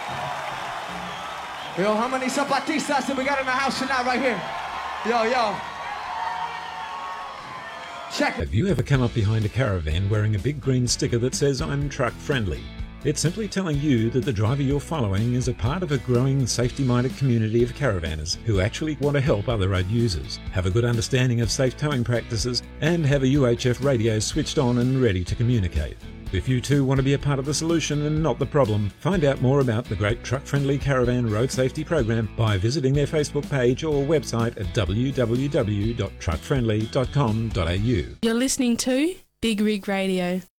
Yo, how many zapatistas that we got in the house tonight right here? Yo. Check it. Have you ever come up behind a caravan wearing a big green sticker that says I'm truck friendly? It's simply telling you that the driver you're following is a part of a growing safety-minded community of caravanners who actually want to help other road users, have a good understanding of safe towing practices, and have a UHF radio switched on and ready to communicate. If you too want to be a part of the solution and not the problem, find out more about the great Truck-Friendly Caravan Road Safety Program by visiting their Facebook page or website at www.truckfriendly.com.au. You're listening to Big Rig Radio.